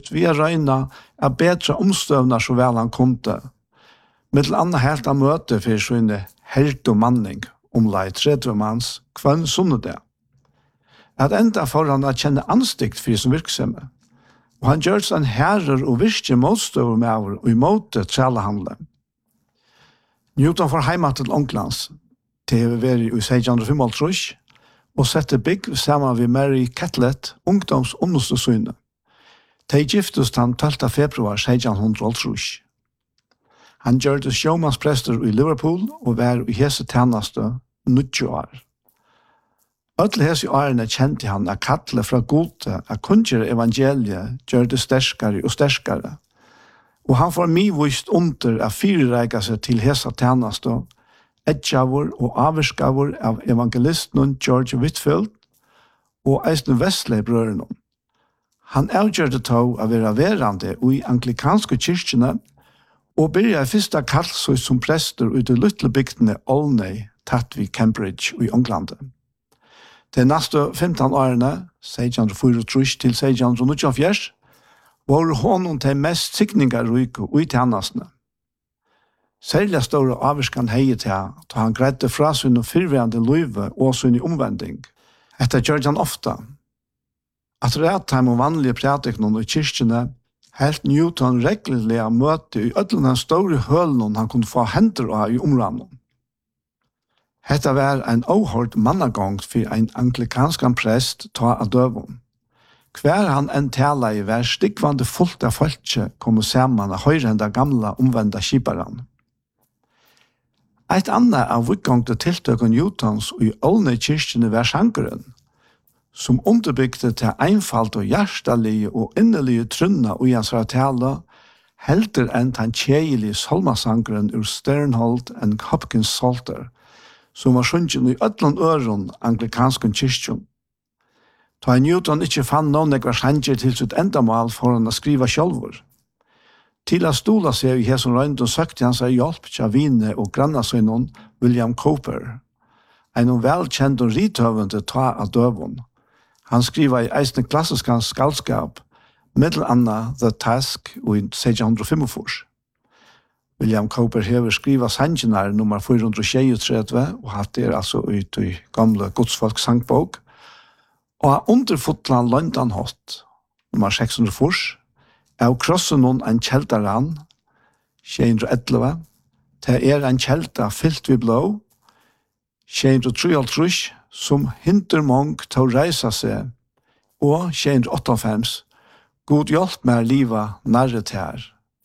sitt via røyna er bedre omstøvner så vel han kunde. Mittel annet helt av møte for sin helt og manning, omlai 30 manns, kvann sunnedag. At enda for han å kjenne anstikt for sin virksomhet, og han gjør seg en herrer og virke motstøver med over og imot trellehandlet. Newton får heima til Ånglands, til å være i 1655, og sette bygg sammen med Mary Catlett, ungdoms understøsyne. De giftes han 12. februar 1680. Han gjør det sjåmannsprester i Liverpool og var i hese tjeneste 90 år. Øtle hese årene kjente han at kattle fra gode at kunngjøre evangeliet gjør det sterskere og sterskere. Og han får mivist under at fyrirreika seg til hese tjeneste, etjavur og avvirskavur av evangelisten George Whitfield og eisen Wesley-brøren. Han avgjørte tog å være verande i anglikanske kyrkjene og begynte i første kallsøy som prester ut i lytle bygdene Olney, tatt ved Cambridge i England. De neste 15 årene, 1634 til 1649, var honom de mest sikningarrike i tjenestene. Særlig store avvirskan hei til da han greide fra sin fyrværende løyve og sin omvending. Etter gjør han ofte. At rettheim og vanlige prætikene i kyrkjene helt Newton regelig møte i ødelen store hølen han kunne få hender av i området. Hetta var en avhørt mannagång for en anglikansk prest ta av døven. Hver han en tala i var stikvande fullt av folket kom sammen av høyre enn gamla omvenda skiparen. Et annet av utgangte tiltøkken Newtons og i Olney kyrkjene var sangeren, som underbygde til einfalt og hjertelige og innelige trunna og i hans tale, helter enn den kjegelige solmasangeren ur Sternhold and Hopkins Psalter, som var sunget i ødlund øron anglikanske kyrkjon. Da Newton ikke fann noen ekvar sanger til sitt endamål for han å skriva sjølvor. Til å stola seg i hesson røynden søkte han seg hjelp til vine og grannasønnen William Cowper, en velkjent og rithøvende ta av døvun. Han skriva i eisne klassiske skaldskap, middel anna The Task og i 1645. William Cowper hever skriva sangenar nummer 433, og hatt altså ut i gamle godsfolk sangbok, og har underfotlan London Hot, nummer 604, av krossen noen en kjeldaran, 611, til en kjelda fylt vi blå, 633, som hinter mong til å reisa seg, og 658, God hjelp med livet nærret her.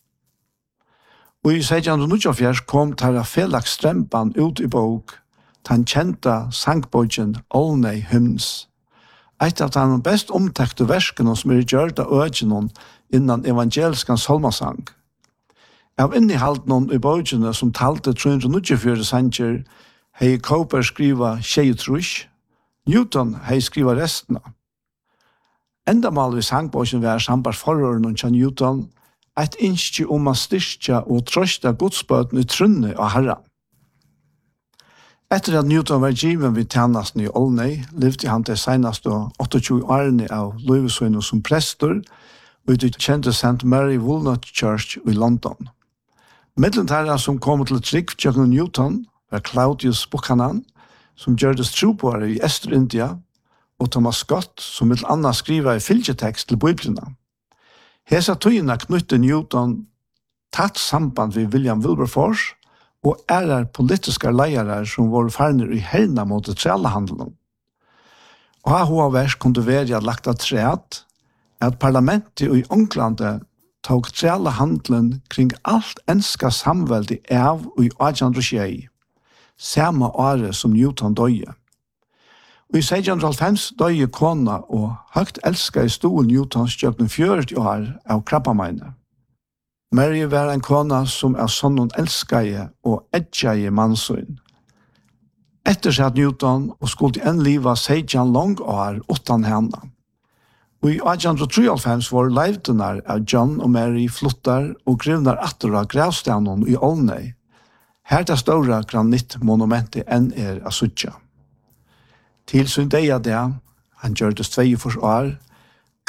Og i 1649 kom Tara Felix Strempan ut i bok, den kjente sangbøkken Olney Hymns. Et av de best omtekte verskene som gjort av økene innan evangelisk salmasang. Av innehalten i bøkene som talte 394 sanger, hei Cowper skriva Tjejutrush, Newton hei skriva resten. Endamal vi sangbøkken var sambart forhåren til Newton, et innskje å styrke og trøste godsbøten i trunne av Herren. Etter at Newton var given vid tjenesten i Olney, levde han til seneste 28 årene av løyvesøyne som prester ut i kjente St. Mary Walnut Church i London. Middeltæra som kom til trygg John Newton var Claudius Buchanan, som gjørdes troboere i Øster-India, og Thomas Scott, som mitt annet skriver i fylgjetekst til Bibelene. Hesa tøyina knytte Newton tatt samband ved William Wilberforce og politiske leiere som var farner i herna mot trellehandelen. Og AHVs kunne være lagt av træt at parlamentet i England tok trellehandelen kring alt enska samveldig av i 1820, samme året som Newton døye. Og i 1690 døye kona og høgt elska i stol Newtons kjøkken 40 år av krabbameine. Mary var en kona som sånn elskaje og edjaje mannsøyn. Etter seg Newton og skulle en liva 16 lang år utan henne. Og i 1893 var leivdenar av John og Mary flottar og grivnar atter av gravstenen i Olney. Her det store granittmonumentet enn av suttja. Til sin deg av det, han gjør det 2 år,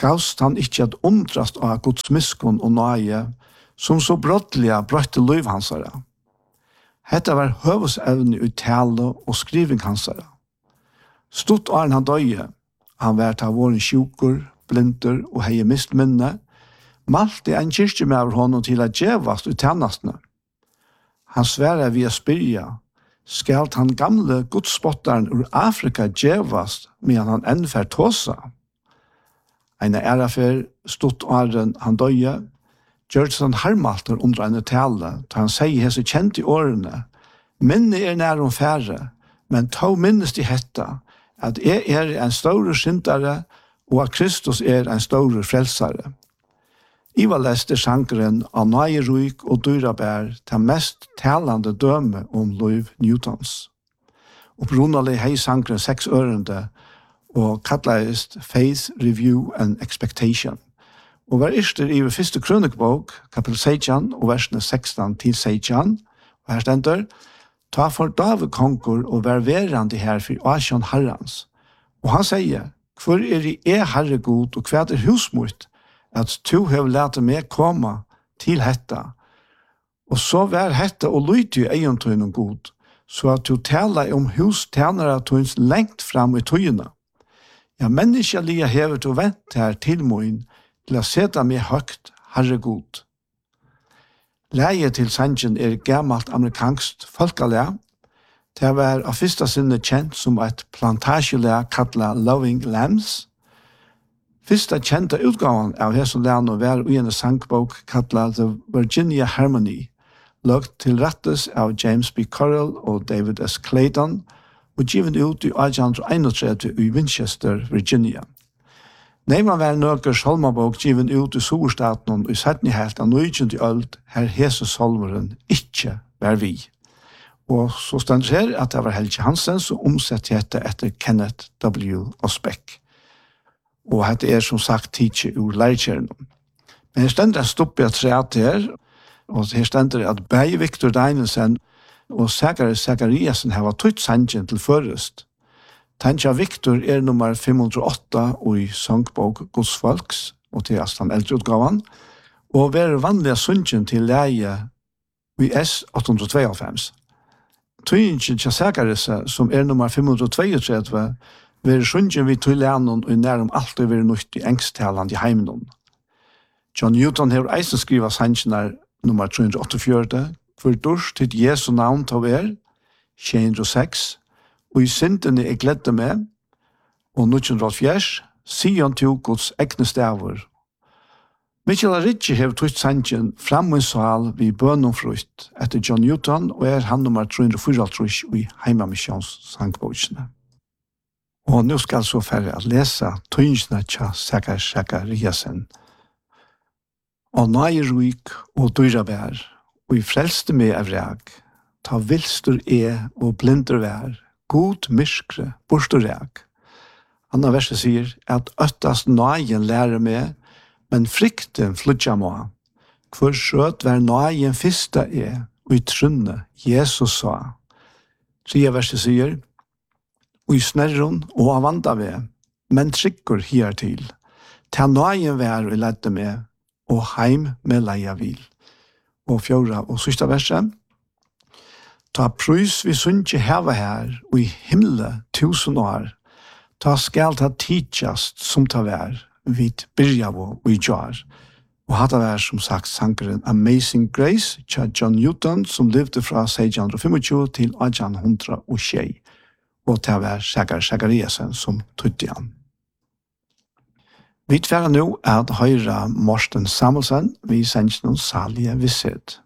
gavst han ikke at undrast av Guds miskun og nøye, som så brottliga brøtte liv hansara. Hetta var høvesevne i tale og skriving hansara. Stort åren han døye, han vært av våren sjukur, blinder og hei mist minne, malte en kyrkje med over honom til at djevast ut tennastene. Han svære via spyrja, skalt han gamle godspottaren ur Afrika djevast, medan han ennfær tåsa. Ein ærafer stort åren han døye, gjørs han harmalter under en tale, da han sier hese kjent i årene, minne nær om færre, men ta minnes de hetta, at en større syndare, og at Kristus en større frelsare. Iva leste sjankeren av nøyeruik og dyrabær til mest talande døme om Louis Newtons. Og brunali hei sjankeren 6 ørende, og kattleist Faith, Review and Expectation. Og var ister i første krønikbok, kapitel 16, og versene 16 til 16, og her stender, ta for David konkur og vær verandi her for Asjon Herrans. Og han sier, hvor i herre god og hva husmort, at du har lært meg komme til hetta, og så vær hetta og lydde i egentøyne god, så at du taler om hus tjenere tøyns lengt fram i tøyene. Ja, menneskelige hever til å vente her til moen, til å sette meg høgt, herre god. Leie til sangen gammalt amerikanskt folkalæg. Det var av første sinne kjent som et plantasjelæg kallet Loving Lambs. Første kjente utgaven av hese lægen var i en sangbok kallet The Virginia Harmony, lagt til rettes av James B. Correll og David S. Clayton, og givet ut i 1831 i Winchester, Virginia. Neiman var nøkker solmabok givet ut i Soverstaten og i 17. helt av 19. øld, her hese solmeren ikke var vi. Og så stender her at det var Helge Hansen som omsette dette etter Kenneth W. Osbeck. Og dette som sagt tidsi ur lærkjæren. Men her stender en stoppe at treat her, og her stender at Beie Victor Deinelsen og Zachariasen har tøyt sangen til først. Tanja Victor nummer 508 og i sangbok Godsfolks, og til den eldre utgaven, og være vanlige sungen til leie i S892. Tøyingen til Zachariasen, som nummer 532, være sungen vi til leien og nær alt og være nødt i engsttalene i heimen. John Newton har eisen skrivet sangen nummer 348, for dors til Jesu navn til hver, 206, og i syndene gledde med, og 1940, Sion til Guds egne stavur. Michael Ritchie har tøyt sangen fram i sal vi bønnomfrukt etter John Newton, og han nummer 334 i Heimamisjons sangbøkene. Og nå skal så færre at lese tøyngene til Zachariasen. Og nøyeruik og dyrabær, og i frelste med av reg, ta vilstur og blinder vær, god myskre, borster reg. Anna verset sier at øttast nøyen lærer meg, men frykten flutja må. Hvor skjøt var nøyen fyrsta og i trunne Jesus sa. 3 verset sier, og i snerron og av vanda ved, men trykker hiertil. Ta nøyen vær og ledde med, og heim med leia vil. Og 4 og sista verset, ta prøys vi sunnje heva her, og i himle 1000 år, ta skal ta tidjast som ta vær, vid byrjavo og i jar. Og hatt vær som sagt sankeren Amazing Grace, tja John Newton, som levde fra 1625 til 1806, og ta vær Zachariasen som tøyde han. Vi tverre nå at høyre Morten Samuelsen, vi sender noen salige visshet.